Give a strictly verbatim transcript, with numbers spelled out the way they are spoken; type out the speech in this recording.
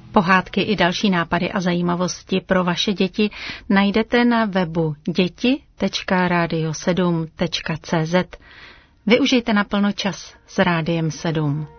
Pohádky i další nápady a zajímavosti pro vaše děti najdete na webu děti tečka radio sedm tečka cé zet. Využijte naplno čas s Rádiem sedm.